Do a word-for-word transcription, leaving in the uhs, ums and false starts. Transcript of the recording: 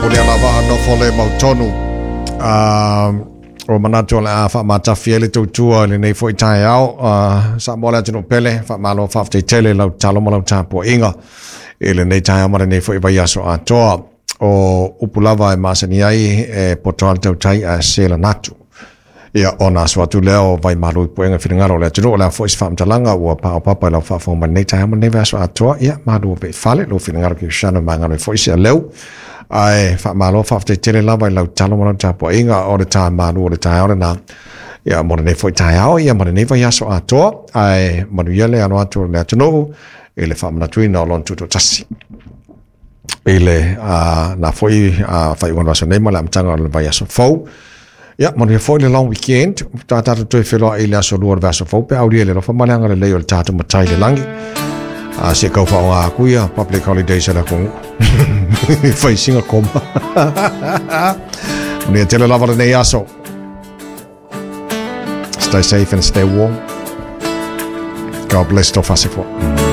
puli ala wa no fole mau tonu o manato la fa mata fiele tu tu le nei foi tai au sa mola tino pele fa malo fa te tele lau talo mo lau tapo inga ele nei tai ma nei foi vai aso a to o upulava e masani ai e potral tau tai a sela natu ia ona swatu leo vai malu poenga finangaro le tino la foi fam talanga o pa papa la fa fo nei tai ma nei va so a to ia malu be fale lo finangaro ki shana mangano foi se leo ai fa malo fa te tele lava lau talo mo tapo inga all the time malu all the time ora na ia mo nei foi tai au ia mo nei vai aso a to ai mo yele ano atu le tino ele fa mna tuina lon tuto tasi ele a na foi a fai wan vaso nei mala mtanga le vai aso fo ia mo nei foi le long weekend ta ta to felo ele aso luor vaso fo pe audio le fa malanga le le tatu matai le langi a se ko fa a kuia public holiday sa ko fai singa koma ne tele lava le nei aso stay safe and stay warm. God bless to fasifo.